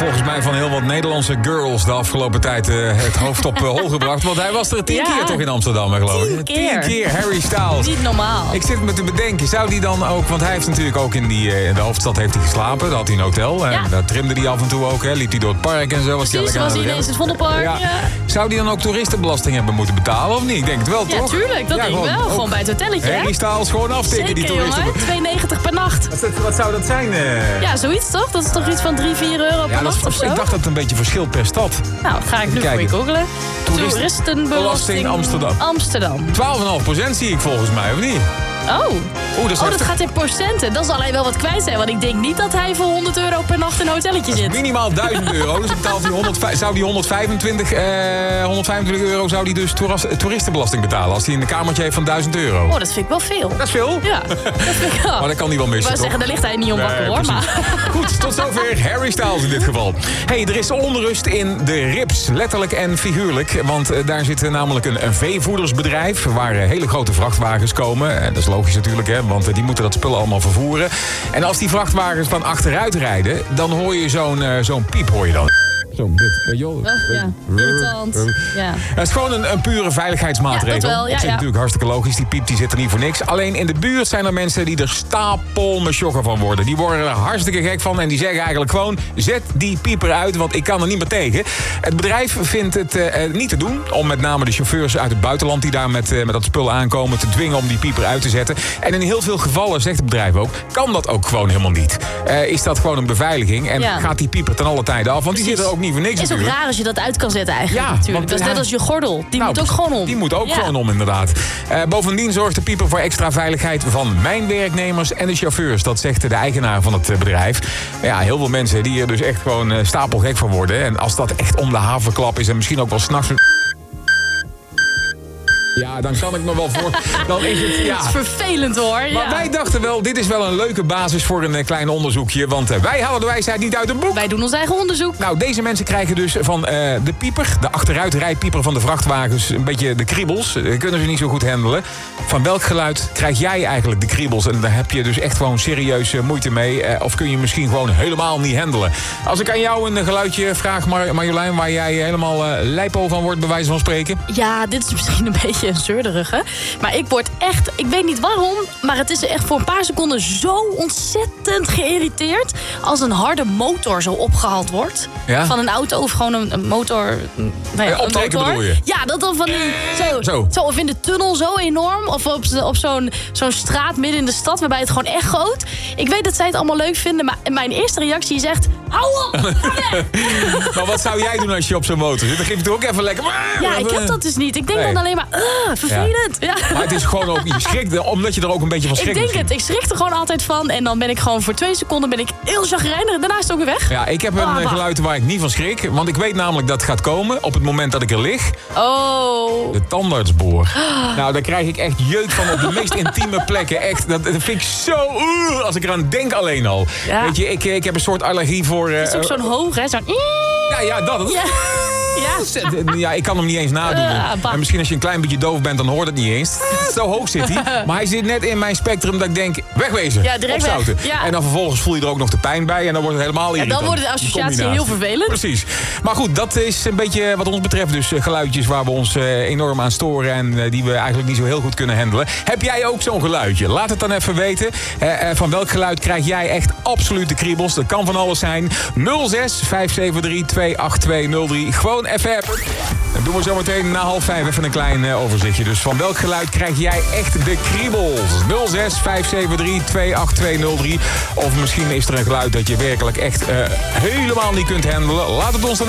volgens mij van heel wat Nederlandse girls de afgelopen tijd het hoofd op hol gebracht. Want hij was er 10 keer toch in Amsterdam, geloof ik. 10 keer, Harry Styles. Niet normaal. Ik zit me te bedenken, zou die dan ook... Want hij heeft natuurlijk ook in de hoofdstad heeft hij geslapen. Daar had hij een hotel. Ja. Daar trimde hij af en toe ook. Liep hij door het park en zo. Precies, was hij ineens het Vondelpark. Ja. Zou die dan ook toeristenbelasting hebben moeten betalen of niet? Ik denk het wel, toch? Ja, tuurlijk. Dat denk ik wel. Gewoon bij het hotelletje. Harry Styles gewoon aftikken, zeker, die toeristen. Jongen, €2,90 per nacht. Wat zou dat zijn? Ja, zoiets toch? Dat is toch iets van €3-4 per nacht of zo? Ik dacht dat het een beetje verschilt per stad. Nou, ga ik nu voor je googlen. Toeristenbelasting Amsterdam. 12,5% zie ik volgens mij, of niet? Dat gaat in procenten. Dat zal hij wel wat kwijt zijn. Want ik denk niet dat hij voor €100 per nacht in een hotelletje zit. Minimaal €1.000. Dus betaalt hij zou die 125 euro zou die dus toeristenbelasting betalen. Als hij een kamertje heeft van €1.000. Oh, dat vind ik wel veel. Dat is veel? Ja, dat vind ik wel. Maar dat kan hij wel missen, ik wou zeggen, daar ligt hij niet om wakker, hoor. Maar... Goed, tot zover Harry Styles in dit geval. Hey, er is onrust in de Rips. Letterlijk en figuurlijk. Want daar zit namelijk een veevoedersbedrijf waar hele grote vrachtwagens komen. Dat is logisch natuurlijk, hè, want die moeten dat spul allemaal vervoeren. En als die vrachtwagens dan achteruit rijden, dan hoor je zo'n piep, hoor je dan. Zo'n bit, weet je wel? Ja, irritant. Ja. Het is gewoon een pure veiligheidsmaatregel. Ja, dat wel. Dat is natuurlijk hartstikke logisch. Die piep die zit er niet voor niks. Alleen in de buurt zijn er mensen die er stapelmesjogger van worden. Die worden er hartstikke gek van en die zeggen eigenlijk gewoon... zet die pieper uit, want ik kan er niet meer tegen. Het bedrijf vindt het niet te doen om met name de chauffeurs uit het buitenland... die daar met dat spul aankomen te dwingen om die pieper uit te zetten. En in heel veel gevallen, zegt het bedrijf ook... kan dat ook gewoon helemaal niet. Is dat gewoon een beveiliging en gaat die pieper ten alle tijde af. Want die zit er ook niet voor niks. Het is ook raar als je dat uit kan zetten eigenlijk natuurlijk. Dat is net als je gordel. Die moet ook gewoon om. Die moet ook gewoon om, inderdaad. Bovendien zorgt de pieper voor extra veiligheid van mijn werknemers en de chauffeurs. Dat zegt de eigenaar van het bedrijf. Ja, heel veel mensen die er dus echt gewoon stapelgek van worden. En als dat echt om de haverklap is en misschien ook wel 's nachts... Ja, dan kan ik me wel voor. Dan is het, ja. Het is vervelend, hoor. Maar wij dachten wel, dit is wel een leuke basis voor een klein onderzoekje. Want wij halen de wijsheid niet uit een boek. Wij doen ons eigen onderzoek. Nou, deze mensen krijgen dus van de pieper, de achteruitrijpieper van de vrachtwagens, een beetje de kriebels. Kunnen ze niet zo goed handelen. Van welk geluid krijg jij eigenlijk de kriebels? En daar heb je dus echt gewoon serieus moeite mee. Of kun je misschien gewoon helemaal niet handelen? Als ik aan jou een geluidje vraag, Marjolein, waar jij helemaal lijpo van wordt, bij wijze van spreken. Ja, dit is misschien een beetje een zeurderige. Maar ik word echt, ik weet niet waarom, maar het is echt voor een paar seconden zo ontzettend geïrriteerd als een harde motor zo opgehaald wordt. Ja? Van een auto of gewoon een motor. Optrekken bedoel je? Ja, dat dan van die, zo. Of in de tunnel zo enorm. Of op zo'n straat midden in de stad waarbij het gewoon echt groot. Ik weet dat zij het allemaal leuk vinden, maar mijn eerste reactie is echt, hou op! Maar wat zou jij doen als je op zo'n motor zit? Dan geef je het ook even lekker... Ja, ik heb dat dus niet. Ik denk dan alleen maar, vervelend. Ja. Maar het is gewoon ook, je schrikt omdat je er ook een beetje van schrikt. Ik denk het. Ik schrik er gewoon altijd van. En dan ben ik gewoon voor 2 seconden heel chagrijnig. Daarna is het ook weer weg. Ja, ik heb een geluid waar ik niet van schrik. Want ik weet namelijk dat het gaat komen op het moment dat ik er lig. Oh. De tandartsboor. Nou, daar krijg ik echt jeuk van op de meest intieme plekken. Echt, dat vind ik zo... als ik eraan denk alleen al. Ja. Weet je, ik heb een soort allergie voor... het is ook zo'n hoog, hè? Zo'n... Ja, dat. Ja. Ja, ik kan hem niet eens nadoen. En misschien als je een klein beetje doof bent, dan hoort het niet eens. Zo hoog zit hij. Maar hij zit net in mijn spectrum dat ik denk, wegwezen. Ja, direct weg. Ja. En dan vervolgens voel je er ook nog de pijn bij. En dan wordt het helemaal irritant. Ja, dan wordt de associatie heel vervelend. Precies. Maar goed, dat is een beetje wat ons betreft dus geluidjes waar we ons enorm aan storen. En die we eigenlijk niet zo heel goed kunnen handelen. Heb jij ook zo'n geluidje? Laat het dan even weten. Van welk geluid krijg jij echt absoluut de kriebels? Dat kan van alles zijn. 06 573 28203. Gewoon even appen. Dan doen we zo meteen na 4:30 even een klein overzichtje. Dus van welk geluid krijg jij echt de kriebels? 06 573 28203. Of misschien is er een geluid dat je werkelijk echt helemaal niet kunt handelen. Laat het ons dan